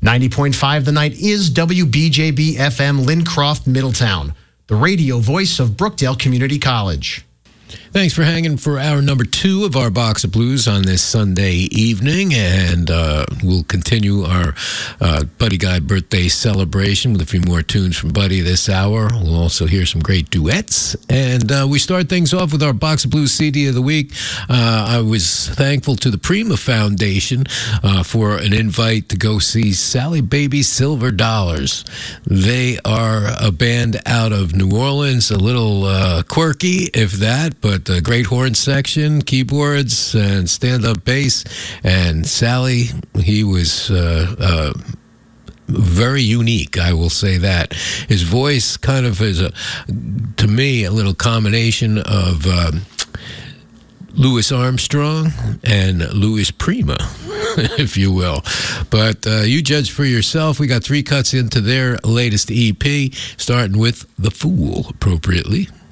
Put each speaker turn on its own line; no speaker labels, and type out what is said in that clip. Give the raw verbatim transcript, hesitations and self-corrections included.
ninety point five The Night is W B J B F M Lincroft, Middletown, the radio voice of Brookdale Community College.
Thanks for hanging for hour number two of our Box of Blues on this Sunday evening, and uh, we'll continue our uh, Buddy Guy birthday celebration with a few more tunes from Buddy this hour. We'll also hear some great duets, and uh, we start things off with our Box of Blues C D of the week. Uh, I was thankful to the Prima Foundation uh, for an invite to go see Sally Baby Silver Dollars. They are a band out of New Orleans, a little uh, quirky, if that, but a great horn section, keyboards, and stand-up bass. And Sally, he was uh, uh, very unique, I will say that. His voice kind of is, a, to me, a little combination of um, Louis Armstrong and Louis Prima, if you will. But uh, you judge for yourself. We got three cuts into their latest E P, starting with The Fool, appropriately.